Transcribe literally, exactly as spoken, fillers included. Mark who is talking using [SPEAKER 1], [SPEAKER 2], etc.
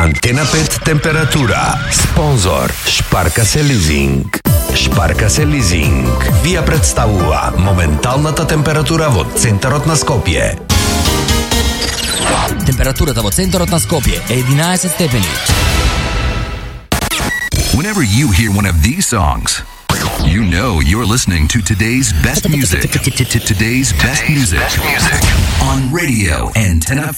[SPEAKER 1] Antena пет температура. Спонзор Шпарка се лизинг. Шпарка се лизинг ви ја представува моменталната температура во центарот на Скопје.
[SPEAKER 2] Температурата во центарот на Скопје е единаесет степени.
[SPEAKER 3] Whenever you hear one of these songs, you know you're listening to today's best music. Today's best music on Radio Antena